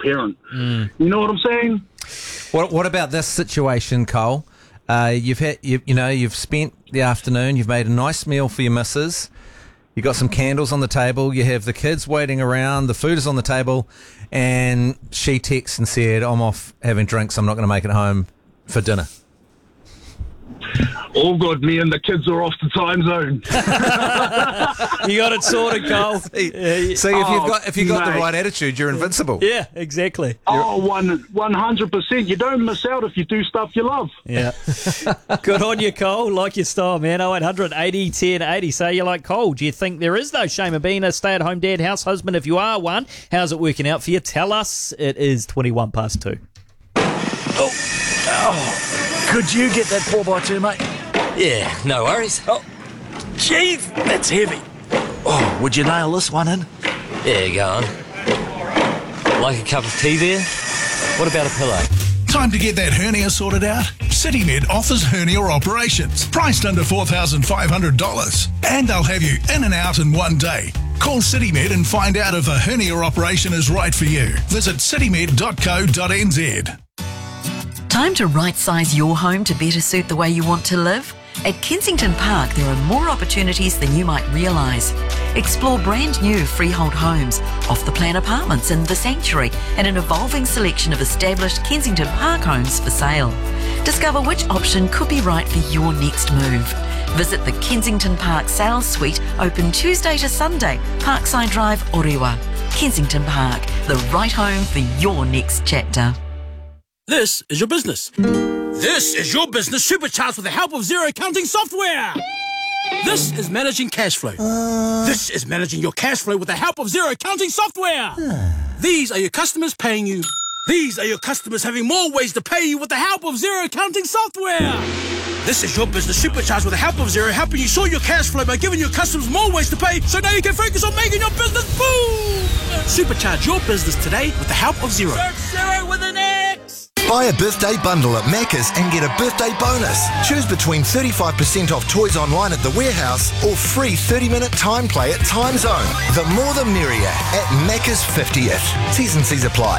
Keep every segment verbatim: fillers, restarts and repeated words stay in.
parent. Mm. You know what I'm saying? What What about this situation, Cole? Uh, you've had, you, you know, you've spent the afternoon. You've made a nice meal for your missus. You got some candles on the table. You have the kids waiting around. The food is on the table, and she texts and said, "I'm off having drinks. I'm not going to make it home for dinner." All good. Me and the kids are off the time zone. You got it sorted, Cole. See, Yeah, see if you've got if you've got mate. the right attitude, you're invincible. yeah, exactly. Oh, one, one hundred percent. You don't miss out if you do stuff you love. Yeah. Good on you, Cole. Like your style, man. oh eight hundred eighty ten eighty. So you like Cole. Do you think there is no shame of being a stay-at-home dad, house husband? If you are one, how's it working out for you? Tell us. It is twenty-one past two. Oh, oh, could you get that four by two, mate? Yeah, no worries. Oh, jeez, that's heavy. Oh, would you nail this one in? Yeah, go on. Like a cup of tea there? What about a pillow? Time to get that hernia sorted out? CityMed offers hernia operations, priced under four thousand five hundred dollars. And they'll have you in and out in one day. Call CityMed and find out if a hernia operation is right for you. Visit citymed dot co dot n z. Time to right-size your home to better suit the way you want to live? At Kensington Park, there are more opportunities than you might realise. Explore brand new freehold homes, off-the-plan apartments in The Sanctuary, and an evolving selection of established Kensington Park homes for sale. Discover which option could be right for your next move. Visit the Kensington Park Sales Suite, open Tuesday to Sunday, Parkside Drive, Orewa. Kensington Park, the right home for your next chapter. This is your business. This is your business supercharged with the help of Xero accounting software. This is managing cash flow. Uh... This is managing your cash flow with the help of Xero accounting software. These are your customers paying you. These are your customers having more ways to pay you with the help of Xero accounting software. This is your business supercharged with the help of Xero, helping you sort your cash flow by giving your customers more ways to pay, so now you can focus on making your business boom. Supercharge your business today with the help of Xero. Search Xero with an X. Buy a birthday bundle at Macca's and get a birthday bonus. Choose between thirty-five percent off toys online at The Warehouse or free thirty minute time play at Time Zone. The more the merrier at Macca's fiftieth. T's and C's apply.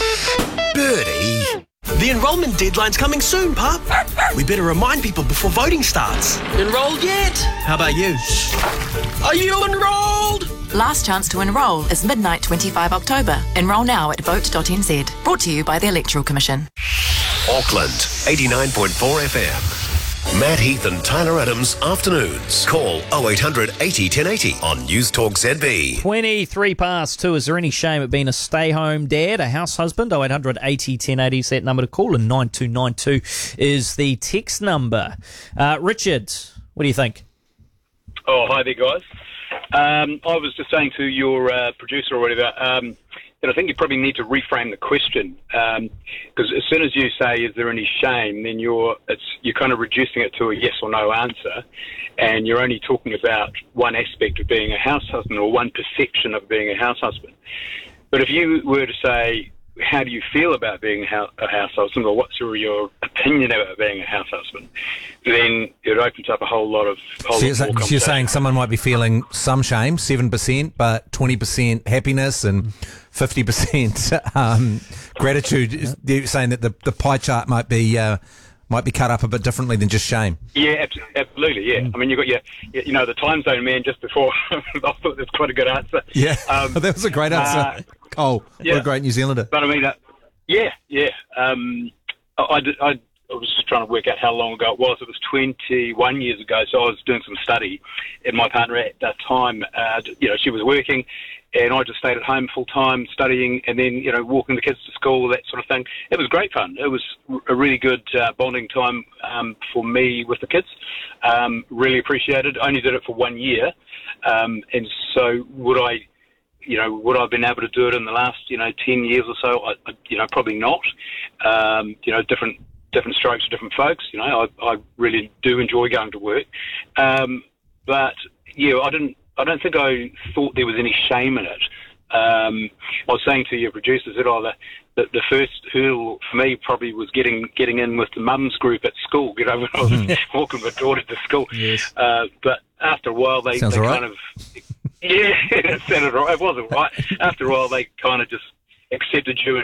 Birdie. The enrolment deadline's coming soon, Pup. We better remind people before voting starts. Enrolled yet? How about you? Are you enrolled? Last chance to enrol is midnight twenty-five October. Enrol now at vote dot n z. Brought to you by the Electoral Commission. Auckland, eighty-nine point four F M. Matt Heath and Tyler Adams, afternoons. Call oh eight hundred eighty ten eighty on News Talk Z B. twenty-three past two. Is there any shame at being a stay-home dad, a house husband? oh eight hundred eighty ten eighty is that number to call, and nine two nine two is the text number. Uh, Richard, what do you think? Oh, hi there, guys. Um, I was just saying to your uh, producer or whatever um, that I think you probably need to reframe the question, because um, as soon as you say, is there any shame, then you're it's you're kind of reducing it to a yes or no answer, and you're only talking about one aspect of being a house husband or one perception of being a house husband. But if you were to say, how do you feel about being a house, a house husband, or what's your, your opinion about being a house husband, then it opens up a whole lot of whole So you're, lot saying, more so you're saying conversation. someone might be feeling some shame, seven percent, but twenty percent happiness and fifty percent um, gratitude. You're saying that the, the pie chart might be uh, might be cut up a bit differently than just shame. Yeah, abs- absolutely, yeah. I mean, you got your, you know, the time zone man just before. I thought that's quite a good answer. Yeah, Um, that was a great answer. uh, Cole, yeah. what a great New Zealander. But I mean, uh, yeah, yeah. Um, I, I, did- I, I was just trying to work out how long ago it was. It was twenty-one years ago, so I was doing some study, and my partner at that time, uh, you know, she was working, and I just stayed at home full time studying, and then, you know, walking the kids to school, that sort of thing. It was great fun. It was a really good uh, bonding time um, for me with the kids. Um, really appreciated. I only did it for one year, um, and so would I... You know, would I have been able to do it in the last, you know, ten years or so? I, I, you know, probably not. Um, you know, different different strokes for different folks. You know, I, I really do enjoy going to work. Um, but, yeah, I didn't. I don't think I thought there was any shame in it. Um, I was saying to your producers that, oh, the, the, the first hurdle for me probably was getting getting in with the mums group at school, you know, when I was walking my daughter to school. Yes. Uh, but after a while, they, Sounds they all right. kind of... Yeah, it sounded right. It wasn't right. After a while, they kind of just accepted you